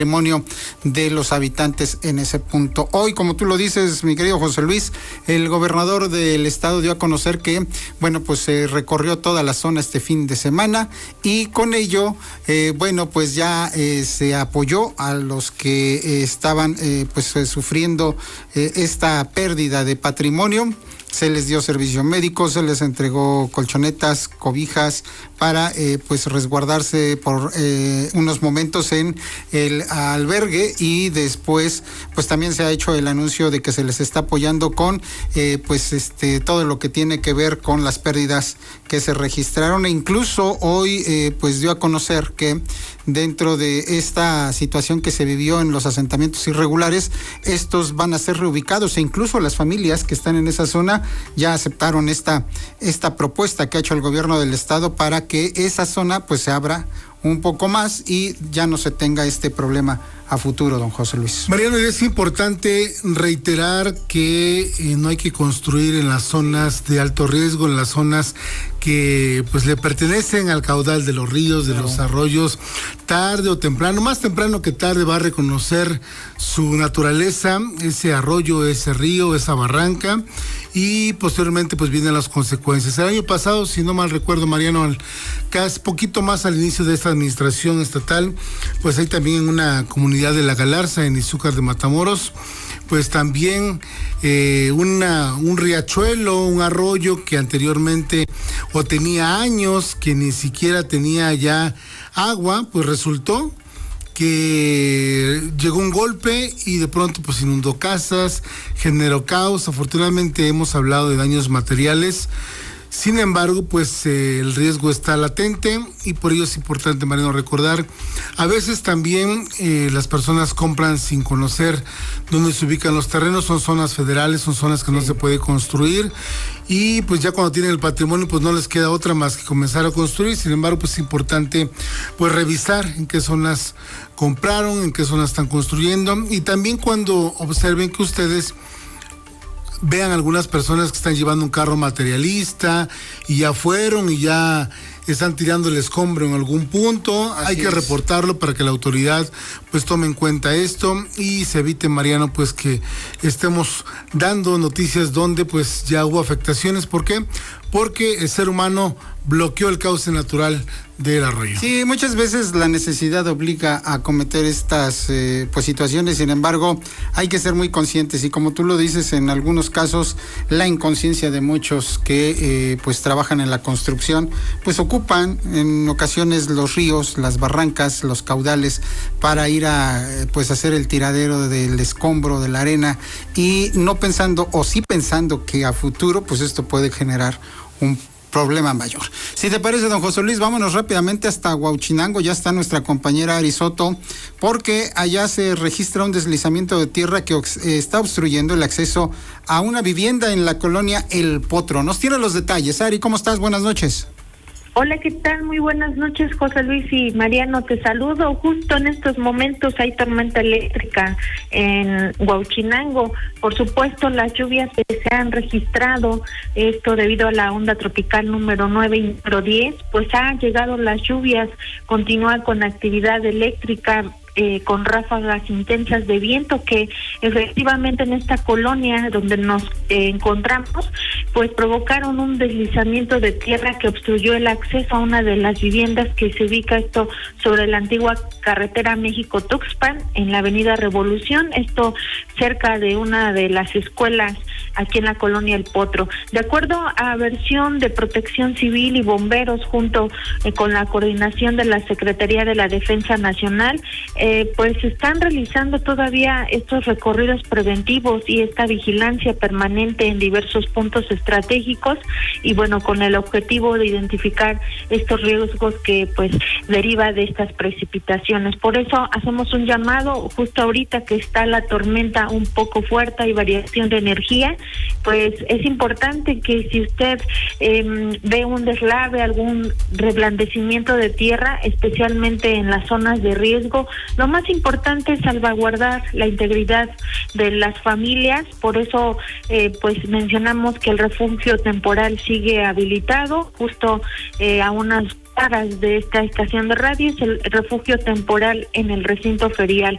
patrimonio de los habitantes en ese punto. Hoy, como tú lo dices, mi querido José Luis, el gobernador del estado dio a conocer que, bueno, pues se recorrió toda la zona este fin de semana y con ello, bueno, pues ya se apoyó a los que estaban sufriendo esta pérdida de patrimonio. Se les dio servicio médico, se les entregó colchonetas, cobijas para resguardarse por unos momentos en el albergue, y después pues también se ha hecho el anuncio de que se les está apoyando con todo lo que tiene que ver con las pérdidas que se registraron, e incluso hoy dio a conocer que dentro de esta situación que se vivió en los asentamientos irregulares, estos van a ser reubicados, e incluso las familias que están en esa zona ya aceptaron esta propuesta que ha hecho el gobierno del estado para que esa zona pues se abra un poco más y ya no se tenga este problema a futuro, don José Luis. Mariano, es importante reiterar que no hay que construir en las zonas de alto riesgo, en las zonas que pues le pertenecen al caudal de los ríos, de los arroyos. Tarde o temprano, más temprano que tarde, va a reconocer su naturaleza, ese arroyo, ese río, esa barranca, y posteriormente pues vienen las consecuencias. El año pasado, si no mal recuerdo, Mariano, casi poquito más al inicio de esta administración estatal, pues hay también una comunidad de La Galarza, en Izúcar de Matamoros, pues también un riachuelo, un arroyo que anteriormente o tenía años que ni siquiera tenía ya agua, pues resultó que llegó un golpe y de pronto pues inundó casas, generó caos. Afortunadamente hemos hablado de daños materiales. Sin embargo, pues el riesgo está latente, y por ello es importante, Mariano, recordar, a veces también las personas compran sin conocer dónde se ubican los terrenos. Son zonas federales, son zonas que no se puede construir, y pues ya cuando tienen el patrimonio pues no les queda otra más que comenzar a construir. Sin embargo, pues es importante pues revisar en qué zonas compraron, en qué zonas están construyendo, y también cuando observen que ustedes vean algunas personas que están llevando un carro materialista y ya fueron y ya están tirando el escombro en algún punto, hay que reportarlo para que la autoridad pues tome en cuenta esto y se evite, Mariano, pues que estemos dando noticias donde pues ya hubo afectaciones. ¿Por qué? Porque el ser humano bloqueó el cauce natural del arroyo. Sí, muchas veces la necesidad obliga a cometer estas situaciones. Sin embargo, hay que ser muy conscientes, y como tú lo dices, en algunos casos la inconsciencia de muchos que trabajan en la construcción pues ocupan en ocasiones los ríos, las barrancas, los caudales para ir a hacer el tiradero del escombro, de la arena, y no pensando, o sí pensando, que a futuro pues esto puede generar un problema mayor. Si te parece, don José Luis, vámonos rápidamente hasta Huauchinango. Ya está nuestra compañera Ari Soto, porque allá se registra un deslizamiento de tierra que está obstruyendo el acceso a una vivienda en la colonia El Potro. Nos tiene los detalles. Ari, ¿cómo estás? Buenas noches. Hola, ¿qué tal? Muy buenas noches, José Luis y Mariano, te saludo. Justo en estos momentos hay tormenta eléctrica en Huauchinango. Por supuesto, las lluvias que se han registrado, esto debido a la onda tropical número 9 y número 10, pues han llegado las lluvias, continúa con actividad eléctrica, con ráfagas intensas de viento que efectivamente en esta colonia donde nos encontramos pues provocaron un deslizamiento de tierra que obstruyó el acceso a una de las viviendas que se ubica esto sobre la antigua carretera México-Tuxpan en la avenida Revolución, esto cerca de una de las escuelas aquí en la colonia El Potro. De acuerdo a versión de Protección Civil y bomberos junto con la coordinación de la Secretaría de la Defensa Nacional, pues están realizando todavía estos recorridos preventivos y esta vigilancia permanente en diversos puntos estratégicos, y bueno, con el objetivo de identificar estos riesgos que pues deriva de estas precipitaciones. Por eso hacemos un llamado justo ahorita que está la tormenta un poco fuerte y variación de energía, pues es importante que si usted ve un deslave, algún reblandecimiento de tierra, especialmente en las zonas de riesgo, lo más importante es salvaguardar la integridad de las familias. Por eso pues mencionamos que el refugio temporal sigue habilitado justo a unas horas de esta estación de radio, es el refugio temporal en el recinto ferial.